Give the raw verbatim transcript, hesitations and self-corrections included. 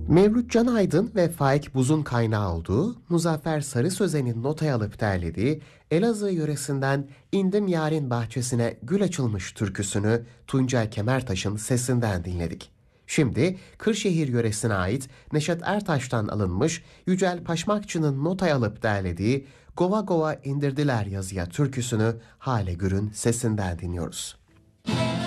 Mevlüt Can Aydın ve Faik Buz'un kaynağı olduğu, Muzaffer Sarı Sözen'in notaya alıp derlediği Elazığ yöresinden İndim Yarın Bahçesine Gül Açılmış türküsünü Tuncay Kemertaş'ın sesinden dinledik. Şimdi Kırşehir yöresine ait Neşet Ertaş'tan alınmış Yücel Paşmakçı'nın notaya alıp derlediği Gova Gova indirdiler yazıya türküsünü Hale Gür'ün sesinden dinliyoruz.